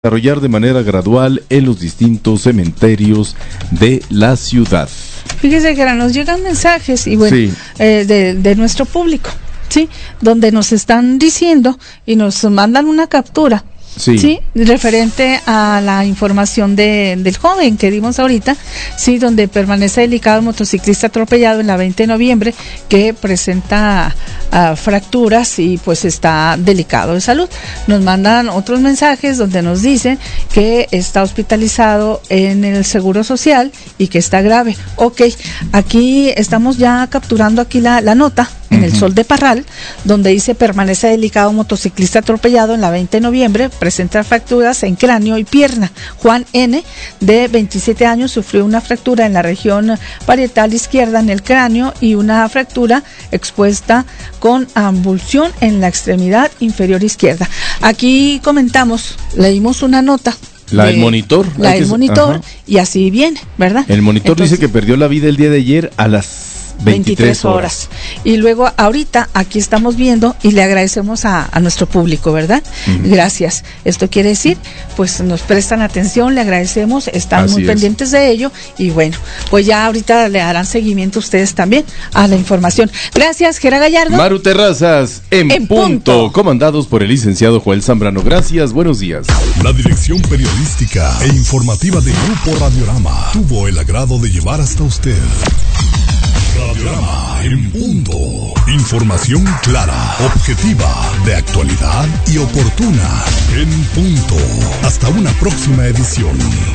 desarrollar de manera gradual en los distintos cementerios de la ciudad. Fíjese que nos llegan mensajes y bueno, Sí. de nuestro público, ¿sí? Donde nos están diciendo y nos mandan una captura. Sí, referente a la información del joven que dimos ahorita, sí, donde permanece delicado el motociclista atropellado en la 20 de noviembre, que presenta fracturas y pues está delicado de salud. Nos mandan otros mensajes donde nos dicen que está hospitalizado en el Seguro Social y que está grave. Ok, aquí estamos ya capturando aquí la nota en el Sol de Parral, donde dice: permanece delicado motociclista atropellado en la 20 de noviembre, presenta fracturas en cráneo y pierna. Juan N., de 27 años, sufrió una fractura en la región parietal izquierda en el cráneo y una fractura expuesta con avulsión en la extremidad inferior izquierda. Aquí comentamos, leímos una nota. La del Monitor. La del Monitor, y así viene, ¿verdad? El Monitor dice que perdió la vida el día de ayer a las 23 horas. Y luego ahorita aquí estamos viendo y le agradecemos a nuestro público, ¿verdad? Gracias. Esto quiere decir, pues nos prestan atención, le agradecemos, están Así muy es. pendientes de ello y bueno, pues ya ahorita le harán seguimiento ustedes también a la información. Gracias, Gera Gallardo. Maru Terrazas, en punto, comandados por el licenciado Joel Zambrano. Gracias, buenos días. La dirección periodística e informativa de Grupo Radiorama tuvo el agrado de llevar hasta usted Radiorama en punto. Información clara, objetiva, de actualidad y oportuna. En punto. Hasta una próxima edición.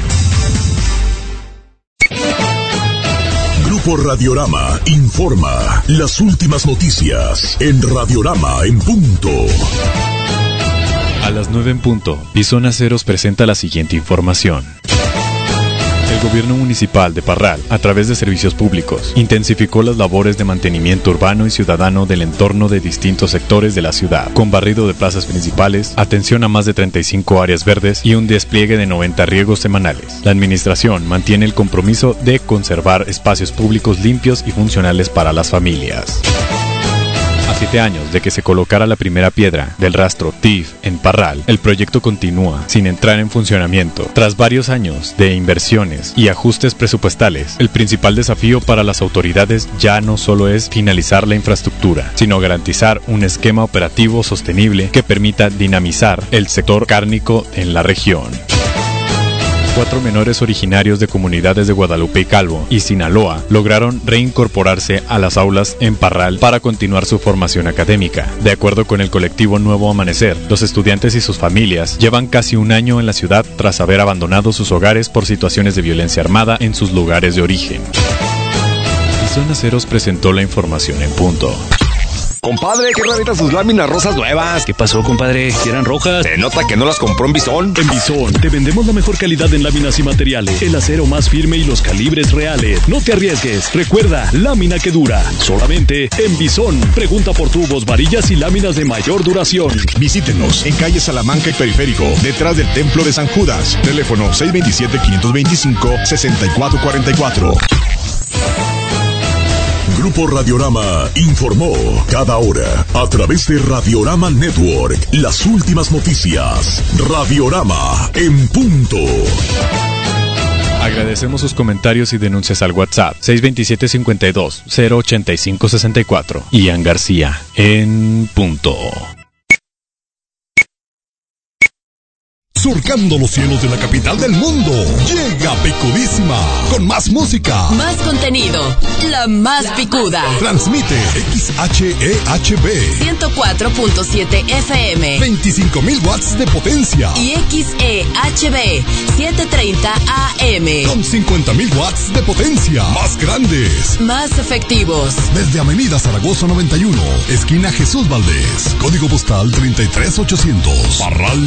Grupo Radiorama informa las últimas noticias en Radiorama en punto. A las 9 en punto, Bison Aceros presenta la siguiente información. El gobierno municipal de Parral, a través de servicios públicos, intensificó las labores de mantenimiento urbano y ciudadano del entorno de distintos sectores de la ciudad, con barrido de plazas principales, atención a más de 35 áreas verdes y un despliegue de 90 riegos semanales. La administración mantiene el compromiso de conservar espacios públicos limpios y funcionales para las familias. A 7 años de que se colocara la primera piedra del rastro TIF en Parral, el proyecto continúa sin entrar en funcionamiento. Tras varios años de inversiones y ajustes presupuestales, el principal desafío para las autoridades ya no solo es finalizar la infraestructura, sino garantizar un esquema operativo sostenible que permita dinamizar el sector cárnico en la región. 4 menores originarios de comunidades de Guadalupe y Calvo y Sinaloa lograron reincorporarse a las aulas en Parral para continuar su formación académica. De acuerdo con el colectivo Nuevo Amanecer, los estudiantes y sus familias llevan casi un año en la ciudad tras haber abandonado sus hogares por situaciones de violencia armada en sus lugares de origen. Bison Aceros presentó la información en punto. Compadre, qué raritas sus láminas rosas nuevas. ¿Qué pasó, compadre? ¿Si eran rojas? Se nota que no las compró en Bison. En Bison te vendemos la mejor calidad en láminas y materiales, el acero más firme y los calibres reales. No te arriesgues. Recuerda, lámina que dura. Solamente en Bison. Pregunta por tubos, varillas y láminas de mayor duración. Visítenos en calle Salamanca y Periférico, detrás del Templo de San Judas. Teléfono 627-525-6444. Grupo Radiorama informó cada hora a través de Radiorama Network las últimas noticias. Radiorama en punto. Agradecemos sus comentarios y denuncias al WhatsApp 627-52-085-64. Ian García, en punto. Surcando los cielos de la capital del mundo, llega Picudísima, con más música, más contenido, la más picuda. Transmite XHEHB 104.7 FM, 25,000 watts de potencia, y XEHB 730 AM, con 50,000 watts de potencia, más grandes, más efectivos. Desde Avenida Zaragoza 91, esquina Jesús Valdés, código postal 33800, Parral.